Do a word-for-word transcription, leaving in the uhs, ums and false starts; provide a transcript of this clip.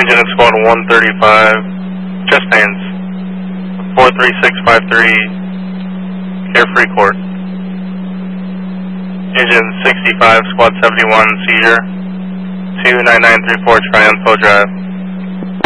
Engine in squad one thirty-five, chest pains, four three six five three, Carefree Court. Engine sixty-five, squad seventy-one, seizure, two nine nine three four Triumph Drive.